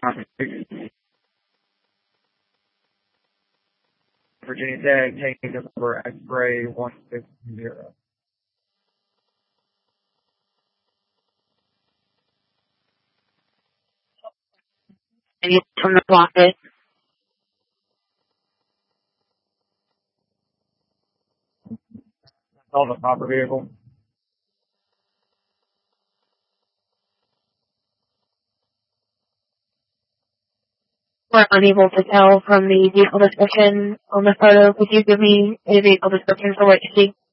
Virginia Tech, taking number X-ray 150. And you from the pocket. Call the proper vehicle. We're unable to tell from the vehicle description on the photo. Could you give me a vehicle description for what you see?